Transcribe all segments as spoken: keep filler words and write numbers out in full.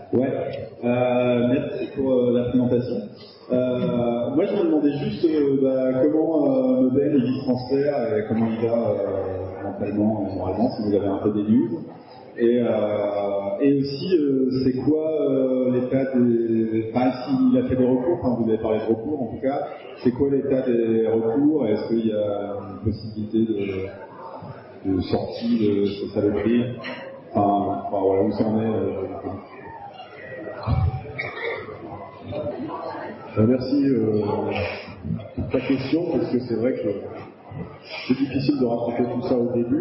Ouais, euh, merci pour euh, la présentation. Euh, moi, je me demandais juste euh, bah, comment euh, Nobel il vit ce transfert et comment il va euh, mentalement, moralement, si vous avez un peu des news. Et, euh, et aussi, euh, c'est quoi euh, l'état des... Enfin, s'il a fait des recours, enfin, vous avez parlé de recours en tout cas, c'est quoi l'état des recours? Est-ce qu'il y a une possibilité de, de sortie de ce saloperie? Enfin, enfin, voilà, où ça en est euh, Euh, merci euh, pour ta question, parce que c'est vrai que c'est difficile de raconter tout ça au début.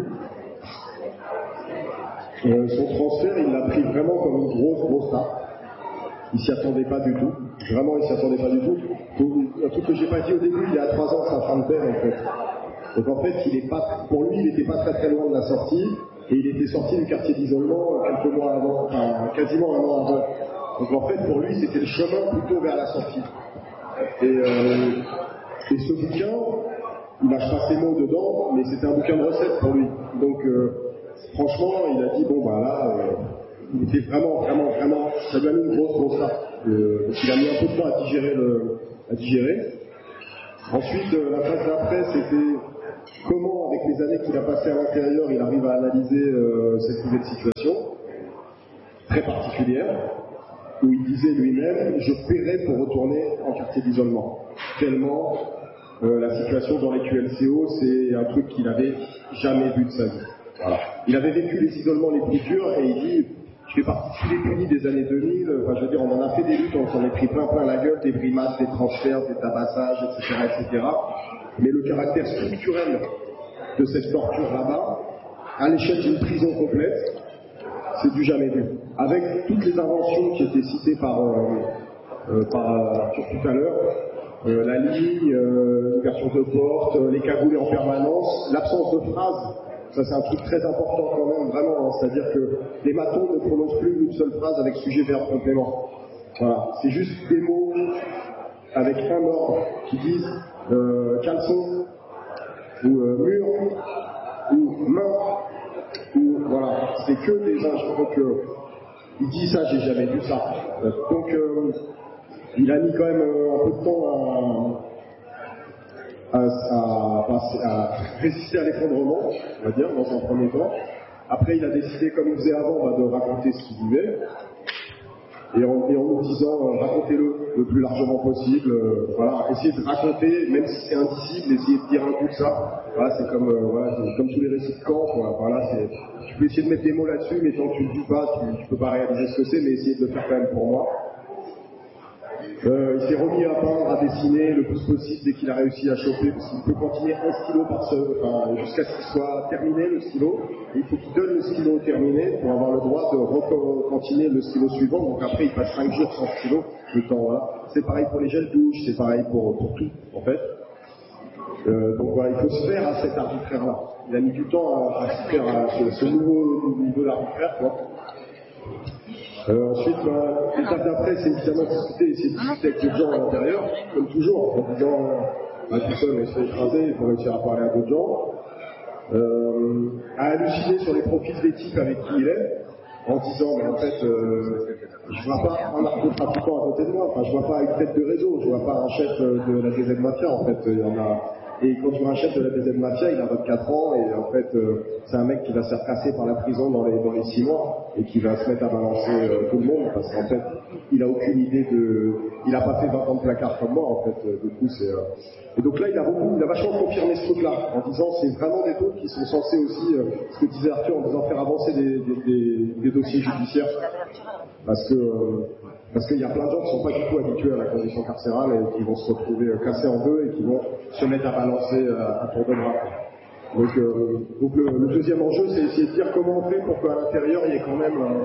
Euh, son transfert, il l'a pris vraiment comme une grosse, grosse tape. Il s'y attendait pas du tout. Vraiment, il s'y attendait pas du tout. Un truc que j'ai pas dit au début, il y a trois ans, sa femme père, en fait. Donc en fait, il est pas, pour lui, il n'était pas très très loin de la sortie, et il était sorti du quartier d'isolement quelques mois avant, enfin, quasiment un an avant. Donc en fait, pour lui, c'était le chemin plutôt vers la sortie. Et, euh, et ce bouquin, il lâche pas ses mots dedans, mais c'était un bouquin de recettes pour lui. Donc euh, franchement, il a dit bon bah là, euh, il était vraiment, vraiment, vraiment, ça lui a mis une grosse, grosse tape. Euh, donc il a mis un peu de temps à digérer le, à digérer. Ensuite, euh, la phase d'après, c'était comment, avec les années qu'il a passées à l'intérieur, il arrive à analyser euh, cette nouvelle situation très particulière, où il disait lui-même, je paierais pour retourner en quartier d'isolement. Tellement euh, la situation dans les Q L C O, c'est un truc qu'il n'avait jamais vu de sa vie. Voilà. Il avait vécu les isolements les plus durs et il dit, je fais partie de tous les punis des années deux mille, enfin je veux dire, on en a fait des luttes, on s'en est pris plein plein la gueule, des brimades, des transferts, des tabassages, et cetera, et cetera. Mais le caractère structurel de cette torture là-bas, à l'échelle d'une prison complète, c'est du jamais vu. Avec toutes les inventions qui étaient citées par, euh, euh, par Arthur tout à l'heure, euh, la ligne, euh, l'ouverture de porte, euh, les cagoulés en permanence, l'absence de phrases, ça c'est un truc très important quand même, vraiment, hein, c'est-à-dire que les matons ne prononcent plus une seule phrase avec sujet, verbe, complément. Voilà, c'est juste des mots avec un ordre qui disent euh, caleçon, ou euh, mur, ou main, ou voilà, c'est que des injures. Donc euh, il dit ça, j'ai jamais vu ça. Euh, donc euh, il a mis quand même euh, un peu de temps à, à, à, à résister à l'effondrement, on va dire, dans un premier temps. Après il a décidé, comme il faisait avant, bah, de raconter ce qu'il vivait. Et en, et en nous disant, euh, racontez-le le plus largement possible, euh, voilà, essayez de raconter, même si c'est indicible, essayez de dire un bout de ça, voilà, c'est comme, euh, voilà, c'est comme tous les récits de camp, quoi, voilà, c'est, tu peux essayer de mettre des mots là-dessus, mais tant que tu ne le dis pas, tu, tu peux pas réaliser ce que c'est, mais essayez de le faire quand même pour moi. Euh, il s'est remis à peindre, à dessiner le plus possible dès qu'il a réussi à choper, parce qu'il peut continuer un stylo par ce, enfin, jusqu'à ce qu'il soit terminé le stylo. Et il faut qu'il donne le stylo terminé pour avoir le droit de continuer le stylo suivant. Donc après, il passe cinq jours sans stylo. Le temps, voilà. C'est pareil pour les gels douche, c'est pareil pour, pour tout, en fait. Euh, donc voilà, il faut se faire à cet arbitraire-là. Il a mis du temps à, à se faire à ce, ce nouveau niveau d'arbitraire, quoi. Euh, ensuite, bah, l'étape d'après, c'est évidemment discuter, essayer de discuter avec les gens à l'intérieur, comme toujours, en disant, bah, tout seul, on se fait écraser, il faut réussir à parler à d'autres gens. Euh, à halluciner sur les profils des types avec qui il est, en disant, mais en fait, euh, je vois pas un narcotrafiquant à côté de moi, enfin, je vois pas une tête de réseau, je vois pas un chef de la D Z Mafia, en fait, il y en a. Et quand tu vois un chef de la D Z Mafia, il a vingt-quatre ans, et en fait, euh, c'est un mec qui va se faire casser par la prison dans les, dans les six mois, et qui va se mettre à balancer euh, tout le monde, parce qu'en fait, il a aucune idée de... Il a pas fait vingt ans de placard comme moi, en fait, euh, du coup, c'est... Euh... Et donc là, il a beaucoup, il a vachement confirmé ce truc-là, en disant, c'est vraiment des trucs qui sont censés aussi, euh, ce que disait Arthur, en disant faire avancer des, des, des, des dossiers judiciaires, parce que... Euh, Parce qu'il y a plein de gens qui ne sont pas du tout habitués à la condition carcérale et qui vont se retrouver cassés en deux et qui vont se mettre à balancer à tour de bras. Donc, euh, donc le, le deuxième enjeu, c'est essayer de dire comment on fait pour qu'à l'intérieur, il y ait quand même euh,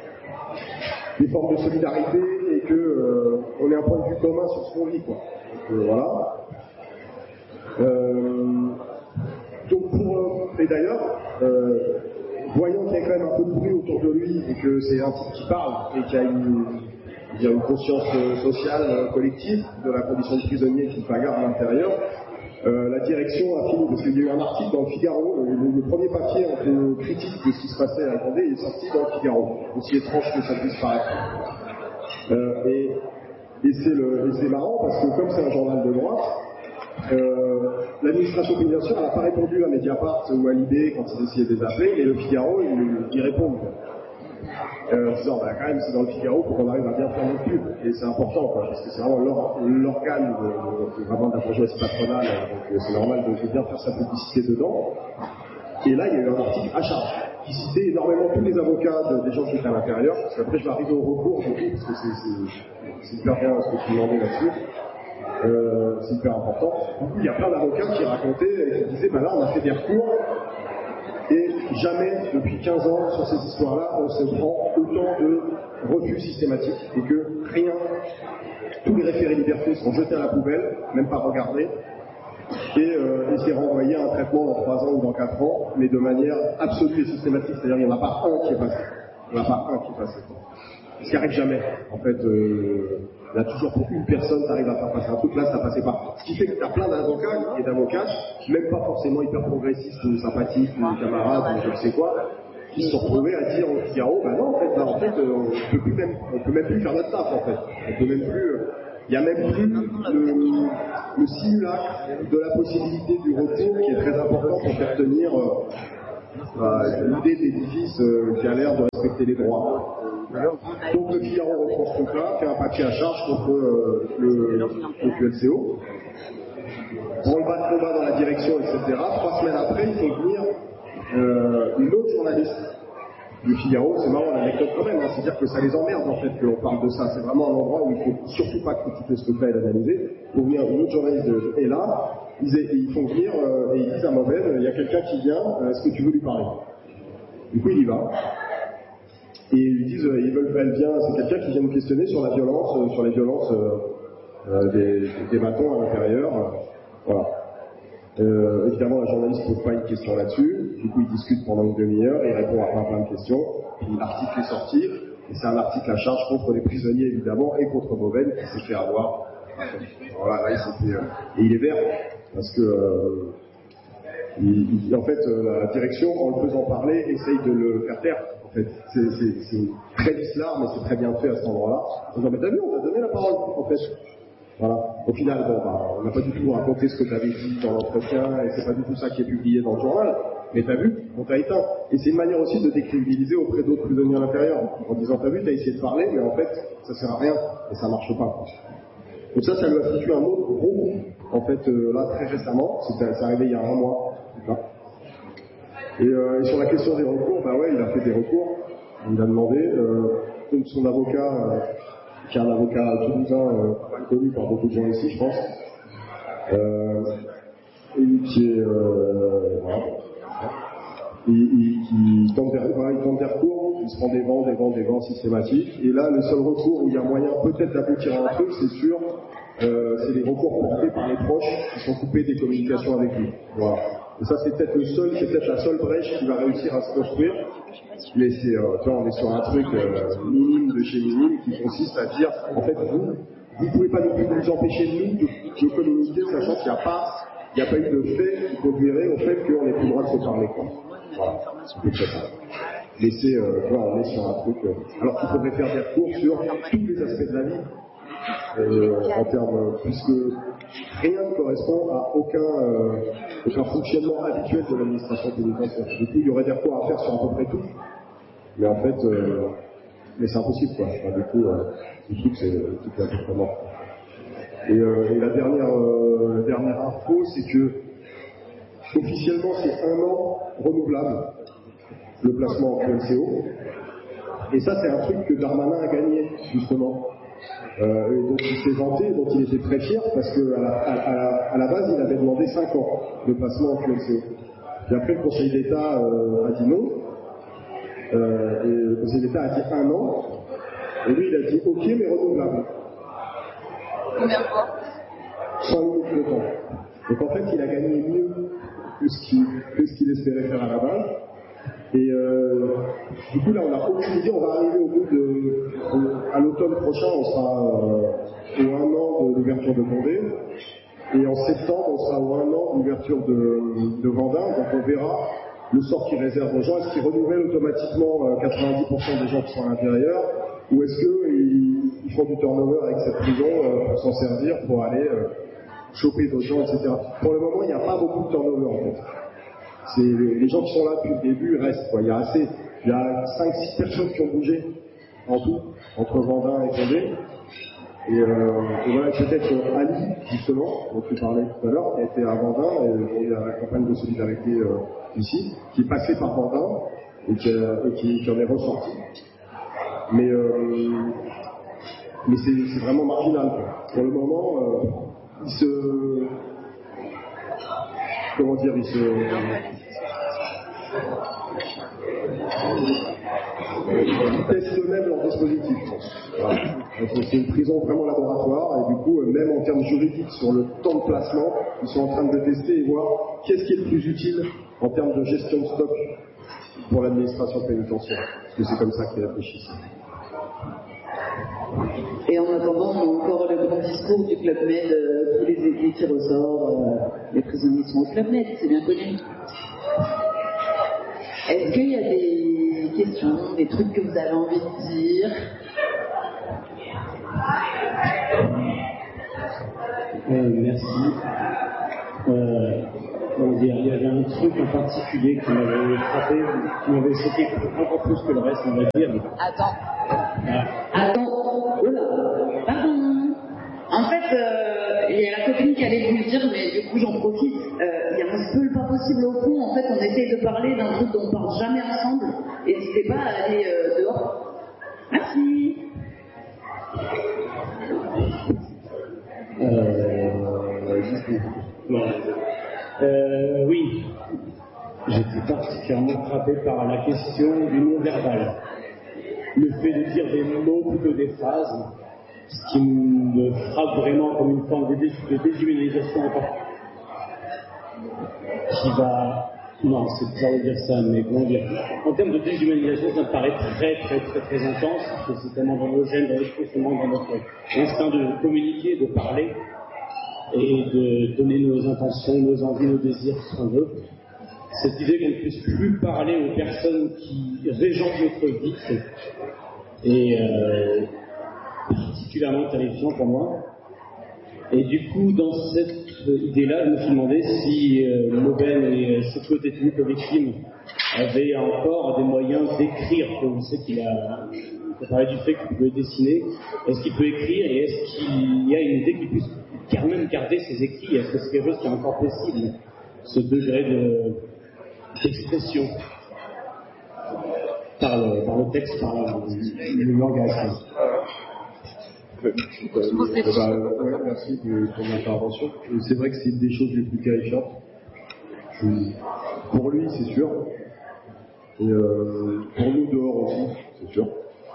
des formes de solidarité et qu'on euh, ait un point de vue commun sur ce qu'on vit, quoi. Donc, euh, voilà. Euh, donc pour, euh, et d'ailleurs, euh, voyant qu'il y a quand même un peu de bruit autour de lui et que c'est un type qui parle et qui a une... Il y a une conscience sociale collective de la condition de prisonnier qui bagarre à l'intérieur. Euh, la direction a fini, parce qu'il y a eu un article dans le Figaro, le, le premier papier un peu critique de ce qui se passait à Vendée est sorti dans le Figaro, aussi étrange que ça puisse paraître. Euh, et et c'est, le, et c'est marrant parce que comme c'est un journal de droite, euh, l'administration pénitentiaire n'a pas répondu à Mediapart ou à Libé quand ils essayaient de les appeler, et le Figaro, ils, ils répondent. Euh, en disant, bah, quand même, c'est dans le Figaro pour qu'on arrive à bien faire notre pub. Et c'est important, quoi, parce que c'est vraiment l'or, l'organe de, de, de, vraiment de la bourgeoisie patronale, donc c'est normal de, de bien faire sa publicité dedans. Et là, il y a eu un article à charge, qui citait énormément tous les avocats de, des gens qui étaient à l'intérieur, parce qu'après je vais arriver au recours, du coup, parce que c'est, c'est, c'est hyper bien ce que tu demandais là-dessus. Euh, c'est hyper important. Du coup, il y a plein d'avocats qui racontaient, et qui disaient, bah là, on a fait des recours, et jamais, depuis quinze ans, sur ces histoires-là, on se prend autant de refus systématiques, et que rien, tous les référés liberté sont jetés à la poubelle, même pas regardés, et, euh, et c'est renvoyé à un traitement dans trois ans ou dans quatre ans, mais de manière absolue et systématique, c'est-à-dire qu'il n'y en a pas un qui est passé. Il n'y en a pas un qui est passé. Ce qui arrive jamais. En fait, euh, il y a toujours pour une personne, tu arrives à faire passer un truc, là, ça passait pas. Ce qui fait que tu as plein d'avocats et d'avocates, même pas forcément hyper progressistes ou sympathiques ou camarades ou je ne sais quoi, qui se sont retrouvés à dire au Figaro, bah non, en fait, bah, en fait euh, on peut plus même, on peut même plus faire notre taf, en fait. On peut même plus, euh, il n'y a même plus le, le simulacre de la possibilité du retour qui est très important pour faire tenir euh, euh, l'idée d'édifice euh, qui a l'air de respecter les droits. Donc le Figaro reprend ce truc-là, fait un papier à charge contre euh, le, le Q L C O, prend le bas de combat dans la direction, et cetera. Trois semaines après, ils font venir euh, une autre journaliste du Figaro. C'est marrant l'anecdote quand même, hein. C'est-à-dire que ça les emmerde en fait qu'on parle de ça. C'est vraiment un endroit où il faut surtout pas que tu fais ce truc-là et l'analyser. Pour venir une autre journaliste est là, ils, ils font venir euh, et ils disent à Mauvaise, il y a quelqu'un qui vient, euh, est-ce que tu veux lui parler? Du coup il y va. Et ils lui disent, euh, ils veulent, elle vient, c'est quelqu'un qui vient nous questionner sur la violence, euh, sur les violences euh, euh, des, des bâtons à l'intérieur. Euh, voilà. Euh, évidemment, la journaliste ne pose pas une question là-dessus. Du coup, ils discutent pendant une demi-heure et il répond à plein plein de questions. Puis l'article est sorti, et c'est un article à charge contre les prisonniers, évidemment, et contre Mauvaise, qui s'est fait avoir. Voilà, là, il s'est fait, euh, et il est vert, parce que, euh, il, il, en fait, euh, la direction, en le faisant parler, essaye de le faire taire. En fait, c'est, c'est, c'est très bizarre, mais c'est très bien fait à cet endroit-là. On dit, mais t'as vu, on t'a donné la parole, en fait. Voilà. Au final, bon, bah, on n'a pas du tout raconté ce que tu avais dit dans l'entretien, et c'est pas du tout ça qui est publié dans le journal, mais t'as vu, on t'a éteint. Et c'est une manière aussi de décrédibiliser auprès d'autres prisonniers à l'intérieur, en disant, t'as vu, t'as essayé de parler, mais en fait, ça sert à rien, et ça marche pas. Donc ça, ça lui a foutu un autre gros coup, en fait, euh, là, très récemment, c'était, c'est arrivé il y a un mois, là. Et, euh, et sur la question des recours, bah ouais, il a fait des recours, il a demandé, euh, donc son avocat, euh, qui est un avocat toulousain euh, pas mal connu par beaucoup de gens ici, je pense, euh, et qui est, euh, voilà, et, et qui tente des, voilà, il tente des recours, il se prend des vents, des vents, des vents systématiques, et là, le seul recours où il y a moyen peut-être d'aboutir à un truc, c'est sûr, euh, c'est les recours portés par les proches qui sont coupés des communications avec lui. Voilà. Et ça, c'est peut-être le seul, c'est peut-être la seule brèche qui va réussir à se construire. Mais c'est, euh, tu vois, on est sur un truc euh, minime de chez minime qui consiste à dire, en fait, vous, vous pouvez pas non plus nous empêcher de nous de, de communiquer, sachant qu'il n'y a pas, il n'y a pas eu de fait qui conduirait au fait qu'on n'ait plus le droit de se parler, quoi. Voilà, c'est peut-être ça. Mais c'est, euh, tu vois, on est sur un truc, euh, alors qu'il faudrait faire des recours sur tous les aspects de la vie, euh, en termes, puisque rien ne correspond à aucun, euh, aucun fonctionnement habituel de l'administration pénitentiaire. Du coup, il y aurait des recours à faire sur à peu près tout. Mais en fait, euh, mais c'est impossible, quoi. Enfin, du coup, euh, du coup, c'est, c'est un peu très mort. Et, euh, et la dernière, euh, la dernière info, c'est que officiellement, c'est un an renouvelable le placement en Q L C O. Et ça, c'est un truc que Darmanin a gagné, justement. Euh, et donc il s'est vanté, dont il était très fier, parce qu'à la, à, à, la, à la base, il avait demandé cinq ans de placement en Q L C O. Puis après, le Conseil d'État euh, a dit non. Euh, et le Conseil d'État a dit un an. Et lui, il a dit ok, mais renouvelable. Combien de fois? Sans limite de temps. Donc en fait, il a gagné mieux que ce qu'il, que ce qu'il espérait faire à la base. Et euh, du coup là on n'a aucune idée, on va arriver au bout de, au, à l'automne prochain, on sera euh, au un an de l'ouverture de Vendée, Et en septembre, on sera au un an d'ouverture de, de Vendin, donc on verra le sort qu'ils réservent aux gens. Est-ce qu'ils renouvellent automatiquement quatre-vingt-dix pour cent des gens qui sont à l'intérieur, ou est-ce qu'ils ils font du turnover avec cette prison euh, pour s'en servir, pour aller euh, choper d'autres gens, et cetera. Pour le moment, il n'y a pas beaucoup de turnover en fait. C'est les, les gens qui sont là depuis le début restent, quoi. Il y a assez, il y a cinq six personnes qui ont bougé en tout, entre Vendin et Condé. Et, euh, et voilà, peut-être euh, Ali, justement, dont tu parlais tout à l'heure, qui a été à Vendin, et, et à la campagne de solidarité euh, ici, qui est passé par Vendin, et qui, et qui, qui en est ressorti. Mais, euh, mais c'est, c'est vraiment marginal, quoi. Pour le moment, euh, il se... Comment dire, il se... Ils testent eux-mêmes leur dispositif, je pense. Voilà. Donc, c'est une prison vraiment laboratoire, et du coup, même en termes juridiques, sur le temps de placement, ils sont en train de tester et voir qu'est-ce qui est le plus utile en termes de gestion de stock pour l'administration pénitentiaire. Parce que c'est comme ça qu'ils réfléchissent. Et en attendant, on a encore le grand discours du Club Med, euh, tous les écrits qui ressortent, euh, les prisonniers sont au Club Med, c'est bien connu. Est-ce qu'il y a des questions, des trucs que vous avez envie de dire? euh, Merci. Euh, comment dire, il y avait un truc en particulier qui m'avait frappé, qui m'avait choqué encore plus que le reste, on va dire. Attends. Ah. Attends, oh là, pardon. En fait, euh, il y a la copine qui allait vous le dire, mais du coup j'en profite. Euh, il y a un peu le pas possible au fond. En fait, on essaye de parler d'un truc dont on parle jamais ensemble. N'hésitez pas à aller euh, dehors. Merci. Euh, euh, oui, j'étais particulièrement frappé par la question du non-verbal. Le fait de dire des mots plutôt que des phrases, ce qui me frappe vraiment comme une forme de, dé- de déshumanisation encore. Qui va... Non, c'est bizarre de dire ça, mais comment dire. En termes de déshumanisation, ça me paraît très très très très intense, parce que c'est tellement dans nos gènes, dans l'esprit, tellement dans notre instinct de communiquer, de parler, et de donner nos intentions, nos envies, nos désirs, ce qu'on veut. Cette idée qu'on ne puisse plus parler aux personnes qui régentent notre vie, est euh, particulièrement terrifiant pour moi. Et du coup, dans cette idée-là, je me suis demandé si euh, Mauben et ses co-détenus victimes avaient encore des moyens d'écrire. On sait qu'il a, il a parlé du fait qu'il pouvait dessiner. Est-ce qu'il peut écrire et est-ce qu'il y a une idée qu'il puisse quand même garder ses écrits? Est-ce que c'est quelque chose qui est encore possible, ce degré de, d'expression par le, par le texte, par le, le langage? Euh, bah, ouais, merci de ton intervention. Et c'est vrai que c'est une des choses les plus terrifiantes. Je, pour lui, c'est sûr. Et euh, pour nous dehors aussi, c'est sûr.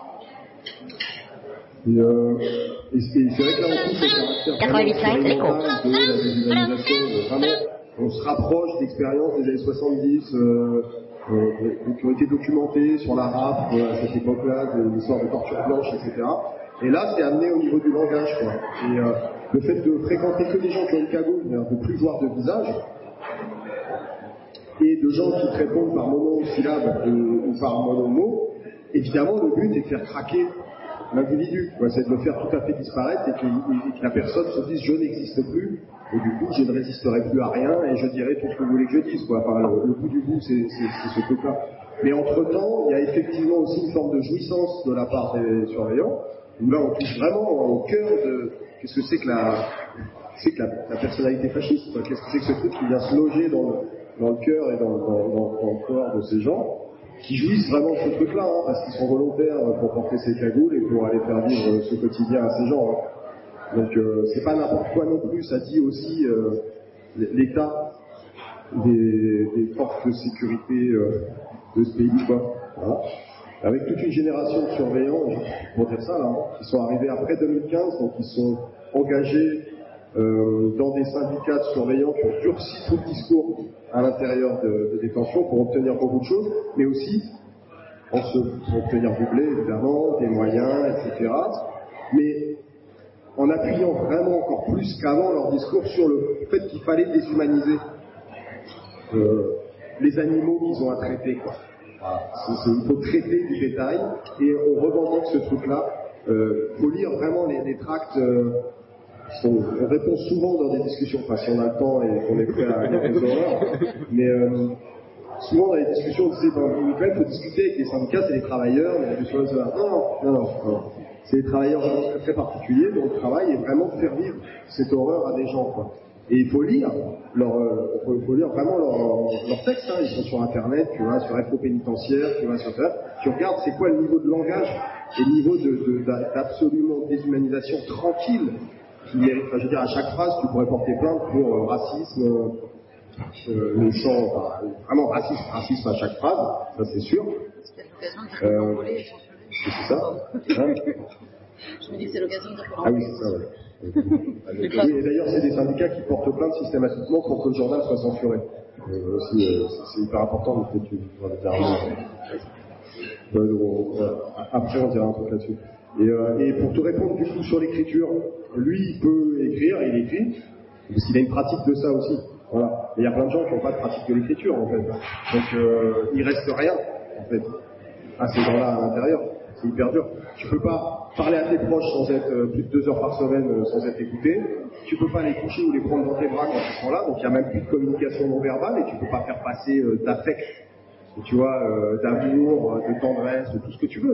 Et, euh, et, et c'est vrai que là, on touche au caractère expérimental de la déshumanisation. Vraiment, on se rapproche d'expériences des années soixante-dix euh, euh, qui ont été documentées sur la R A P euh, à cette époque-là, de l'histoire de torture blanche, et cetera. Et là, c'est amené au niveau du langage, quoi. Et euh, le fait de fréquenter que des gens qui ont une cagoule, mais un peu plus voir de visage, et de gens qui te répondent par monosyllabe ou par monomot, évidemment, le but est de faire craquer l'individu, quoi. C'est de le faire tout à fait disparaître et que, et que la personne se dise je n'existe plus, et du coup, je ne résisterai plus à rien et je dirai tout ce que vous voulez que je dise, quoi. Enfin, le, le bout du bout, c'est, c'est, c'est ce truc-là. Mais entre-temps, il y a effectivement aussi une forme de jouissance de la part des surveillants, où là on touche vraiment au cœur de qu'est-ce que c'est que la, c'est que la, la personnalité fasciste, quoi. Qu'est-ce que c'est que ce truc qui vient se loger dans le, dans le cœur et dans, dans, dans, dans le corps de ces gens, qui jouissent vraiment de ce truc-là, hein, parce qu'ils sont volontaires pour porter ces cagoules et pour aller faire vivre ce quotidien à ces gens. Hein. Donc euh, c'est pas n'importe quoi non plus, ça dit aussi euh, l'état des, des forces de sécurité euh, de ce pays, quoi. Voilà. Avec toute une génération de surveillants, pour dire ça, là, hein, qui sont arrivés après deux mille quinze, donc ils sont engagés euh, dans des syndicats de surveillants qui ont durci tout le discours à l'intérieur de, de détention pour obtenir beaucoup de choses, mais aussi en se, pour obtenir du blé, évidemment, des moyens, et cetera. Mais en appuyant vraiment encore plus qu'avant leur discours sur le fait qu'il fallait déshumaniser euh, les animaux qu'ils ont à traiter, quoi. Voilà. C'est, c'est, il faut traiter du détail, et on revendique ce truc-là. Il euh, faut lire vraiment les, les tracts. Euh, sont, on répond souvent dans des discussions, enfin si on a le temps et qu'on est prêt à lire des horreurs, mais euh, souvent dans les discussions on disait, ben, quand même, il faut discuter avec les syndicats, c'est les travailleurs, mais les choses là. Non, non, non, non. C'est les travailleurs vraiment très, très particuliers dont le travail est vraiment de faire vivre cette horreur à des gens, quoi. Et il faut lire leur, euh, faut, faut lire vraiment leurs leur textes, hein. Ils sont sur internet, tu vois, sur Info Pénitentiaire, tu vois, sur ça. Tu regardes c'est quoi le niveau de langage et le niveau de, de, d'absolument déshumanisation tranquille. Qui mérite, enfin, je veux dire, à chaque phrase, tu pourrais porter plainte pour euh, racisme, euh, le champ, enfin, vraiment racisme, racisme à chaque phrase, ça c'est sûr. Parce qu'il y a l'occasion de dire que euh, l'Angolais est censuré. C'est ça hein. Je me dis que c'est l'occasion de dire que Ah oui, c'est ça, ouais. Oui, et d'ailleurs, c'est des syndicats qui portent plainte systématiquement pour que le journal soit censuré. Euh, aussi, euh, c'est, c'est hyper important, donc tu vas le dire. Euh, euh, après, on dira un truc là-dessus. Et, euh, et pour te répondre du coup sur l'écriture, lui il peut écrire, il écrit, parce qu'il a une pratique de ça aussi. Voilà. Et il y a plein de gens qui n'ont pas de pratique de l'écriture en fait. Donc euh, il reste rien en fait à ces gens-là à l'intérieur. C'est hyper dur. Tu peux pas parler à tes proches sans être euh, plus de deux heures par semaine euh, sans être écouté. Tu peux pas les coucher ou les prendre dans tes bras quand ils sont là. Donc il y a même plus de communication non verbale et tu peux pas faire passer euh, d'affect, tu vois, euh, d'amour, de tendresse, de tout ce que tu veux.